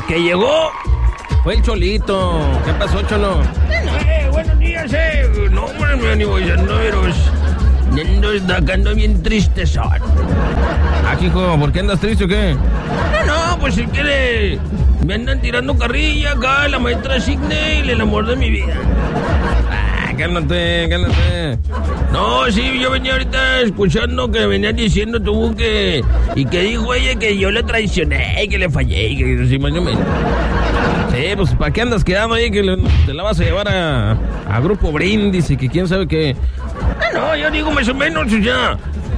que llegó fue el Cholito. ¿Qué pasó, Cholo? Buenos días, No, hombre, mi ánimo, ya no, pero ando bien triste, son. Hijo, ¿por qué andas triste o qué? No, pues si quiere, me andan tirando carrilla acá, la maestra Signe, el amor de mi vida. Cálmate. No, sí, yo venía ahorita escuchando que venías diciendo tú que... Y que dijo ella que yo le traicioné, que le fallé, que sí, más o menos. Sí, pues ¿para qué andas quedando ahí que te la vas a llevar a Grupo Brindis y que quién sabe qué? No, yo digo más o menos, o sea...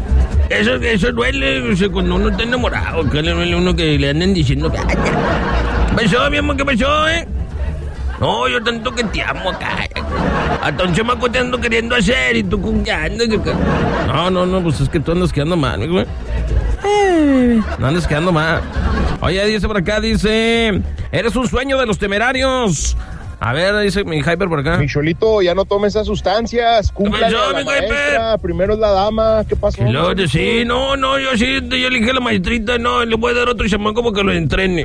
Eso duele, o sea, cuando uno está enamorado, que le duele a uno que le anden diciendo... ¿Qué pasó, mi amor? ¿Qué pasó, No, yo tanto que te amo acá. Hasta un chamaco te ando queriendo hacer y tú cuñando. No, pues es que tú andas quedando mal, güey. No andas quedando mal. Oye, dice por acá, eres un sueño de los temerarios. A ver, dice mi Hyper por acá. Mi Cholito, ya no tome esas sustancias. Cúmplale a la maestra. Primero es la dama. ¿Qué pasó? Sí, no, yo le dije a la maestrita, no, le voy a dar otro chamaco como que lo entrene.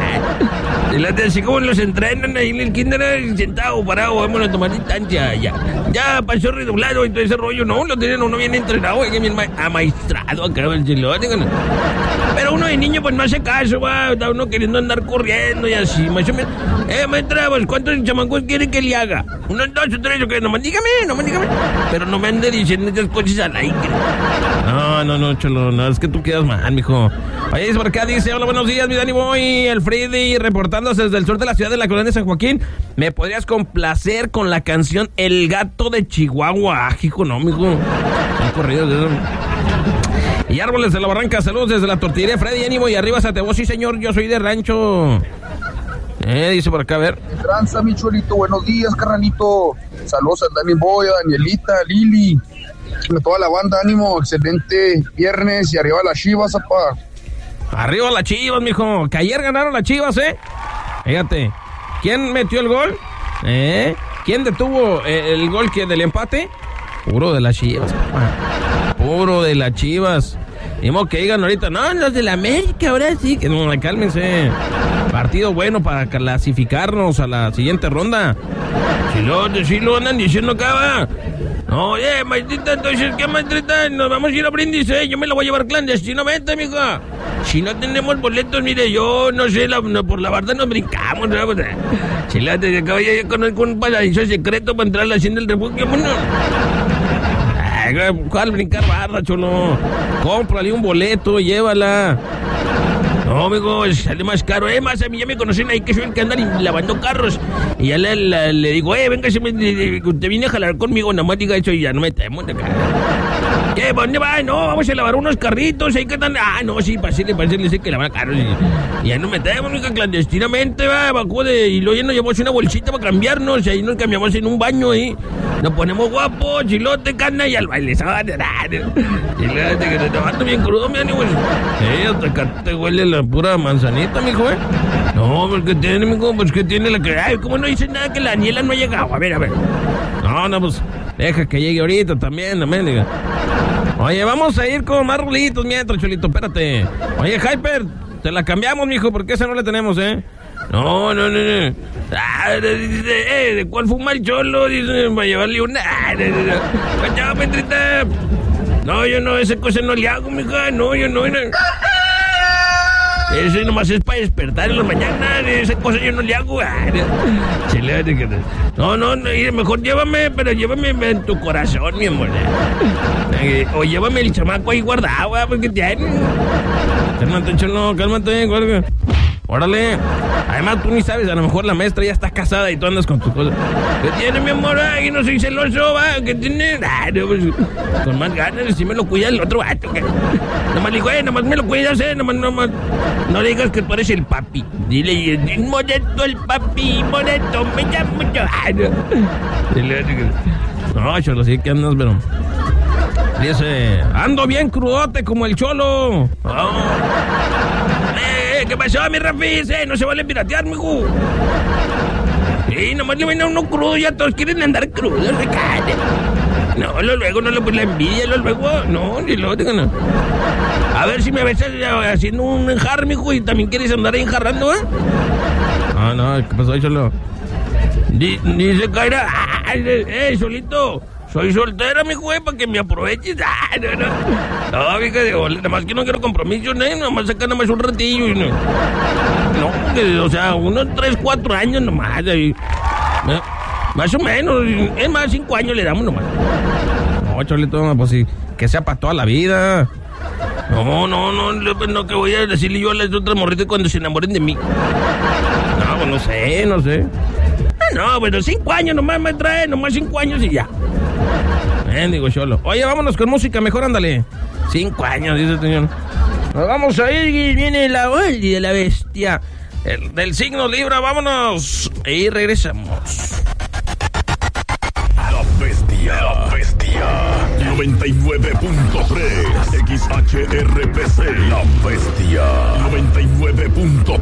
Así como los entrenan ahí en el kinder, sentado, parado, vámonos a tomar distancia. Ya pasó redoblado y todo ese rollo. No, lo tienen uno bien entrenado, que bien amaestrado acá el chilote. Pero uno de niño pues no hace caso, va, está uno queriendo andar corriendo y así, más o menos. Maestra, pues ¿cuántos chamacos quieren que le haga? 1, 2 o 3, o qué, nomás dígame. Pero no me ande diciendo esas cosas al aire. No, Cholo, no, es que tú quedas mal, mijo. Oye, por acá dice, hola, buenos días, mi Dani Boy, el Freddy, reportándose desde el sur de la ciudad de la colonia de San Joaquín. ¿Me podrías complacer con la canción El Gato de Chihuahua? Hijo, no, mijo. Son corridos de eso. Y Árboles de la Barranca, saludos desde la tortillería Freddy, ánimo y arriba Satebos, sí señor, yo soy de rancho. Dice por acá, a ver. Tranza, mi Cholito, buenos días, carnalito. Saludos a Dani Boy, a Danielita, a Lili, a toda la banda, ánimo, excelente viernes y arriba las Chivas, apá. Arriba las Chivas, mijo, que ayer ganaron las Chivas, Fíjate, ¿quién metió el gol? ¿Quién detuvo el gol del empate? Puro de las Chivas, papá. Puro de las Chivas. Dimos que digan ahorita, no, los de la América, ahora sí, que no, cálmense. Partido bueno para clasificarnos a la siguiente ronda. Si lo andan diciendo acá, va. No, oye, maestrita, entonces, ¿qué maestrita? Nos vamos a ir a Brindis, yo me la voy a llevar clandestinamente, mija. Si no tenemos boletos, mire, yo, no sé, por la barda nos brincamos, ¿no? Si la te acabo ya conozco un pasadizo secreto para entrar a la hacienda del refugio, bueno. ¿Cuál brincar barda, Cholo? Cómprale un boleto, llévala. No, amigo, sale más caro. Más a mí ya me conocen ahí que soy el que anda lavando carros. Y ya le digo, venga, usted viene a jalar conmigo, nada más diga eso y ya no me temo. ¿Qué? ¿Dónde va? No, vamos a lavar unos carritos ahí que están... no, sí, pásale, sí que lavar carros. Y ya no me temo, amigo, clandestinamente, va, y luego ya nos llevamos una bolsita para cambiarnos, y ahí nos cambiamos en un baño ahí. Nos ponemos guapos, chilote, carne y al baile. Chilote, que te levanto bien crudo, mi ánimo. Hasta acá te huele la pura manzanita, mijo, No, porque tiene, mijo, pues que tiene la que... Ay, ¿cómo no dice nada que la Daniela no ha llegado? A ver. No, pues, deja que llegue ahorita también, diga. Oye, vamos a ir con más rulitos mientras, Cholito, espérate. Oye, Hyper, te la cambiamos, mijo, porque esa no la tenemos, No. ¿De cuál fuma el Cholo? Dice, para llevarle una... Chao, Petrita. No, yo no, esa cosa no le hago, mija. No, yo no. Eso nomás es para despertar en la mañana. Esa cosa yo no le hago. No, mejor llévame, pero llévame en tu corazón, mi amor. O llévame el chamaco ahí guardado, porque tiene... Cálmate, Cholo, cálmate, guarda. Órale. Además, tú ni sabes, a lo mejor la maestra ya está casada y tú andas con tus cosas. ¿Qué tiene, mi amor? Ay, no soy celoso, va. ¿Qué tiene? No, pues, con más ganas, si me lo cuida el otro vato. Nomás le digo, nomás me lo cuidas, nomás. No le digas que tú eres el papi. Dile, Moreto el papi, Moreto, me llamo mucho. No, Cholo, sí que andas, pero... Dice, ando bien crudote como el Cholo. ¿Qué pasó, mi Rafi? No se vale piratear, mijo. Nomás le ven a uno crudo, ya todos quieren andar crudos. No, luego no le pues la envidia, luego. No, ni lo no. A ver si me ves haciendo un enjar, mijo, y también quieres andar ahí enjarrando, No, ¿qué pasó, Cholo? Dice Kaira, Cholito, soy soltera, mi güey, para que me aproveches. No, fíjate, nada más que no quiero compromiso, nada más acá nada más un ratillo. No, o sea, unos 3, 4 años nomás. Ahí. Más o menos, es más, 5 años le damos nomás. No, Cholito, pues sí, que sea para toda la vida. No, que voy a decirle yo a las otras morritas cuando se enamoren de mí. No, pues no sé. No, bueno, 5 años nomás me trae, nomás 5 años y ya. Digo, Cholo. Oye, vámonos con música, mejor ándale. 5 años, dice el señor. Nos vamos a ir y viene la Oldie de la bestia. El del signo Libra, vámonos. Y regresamos. La bestia. 99.3 XHRPC. La bestia. 99.3